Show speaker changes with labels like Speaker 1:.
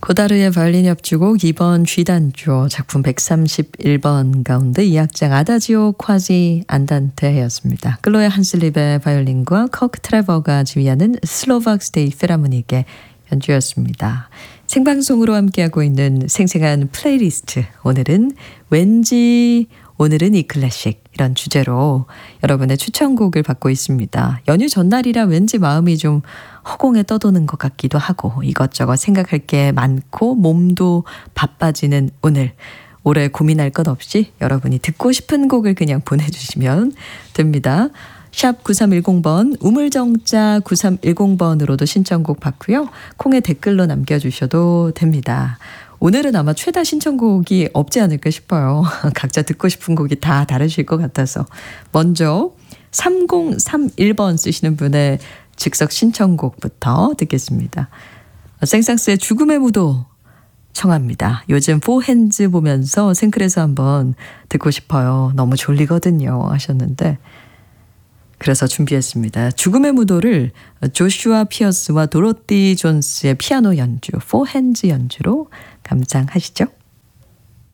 Speaker 1: 고다르의 바이올린 협주곡 2번 G단조 작품 131번 가운데 2악장 아다지오 콰지 안단테였습니다. 클로에 한슬립의 바이올린과 커크 트레버가 지휘하는 슬로박 스테이트 필하모닉의 연주였습니다. 생방송으로 함께하고 있는 생생한 플레이리스트. 오늘은 왠지 오늘은 이 클래식 이런 주제로 여러분의 추천곡을 받고 있습니다. 연휴 전날이라 왠지 마음이 좀 허공에 떠도는 것 같기도 하고 이것저것 생각할 게 많고 몸도 바빠지는 오늘. 올해 고민할 것 없이 여러분이 듣고 싶은 곡을 그냥 보내주시면 됩니다. 샵 9310번 우물정자 9310번으로도 신청곡 받고요. 콩에 댓글로 남겨주셔도 됩니다. 오늘은 아마 최다 신청곡이 없지 않을까 싶어요. 각자 듣고 싶은 곡이 다 다르실 것 같아서. 먼저 3031번 쓰시는 분의 즉석 신청곡부터 듣겠습니다. 생상스의 죽음의 무도 청합니다. 요즘 포핸즈 보면서 생클에서 한번 듣고 싶어요. 너무 졸리거든요 하셨는데 그래서 준비했습니다. 죽음의 무도를 조슈아 피어스와 도로티 존스의 피아노 연주, 포핸즈 연주로 감상하시죠.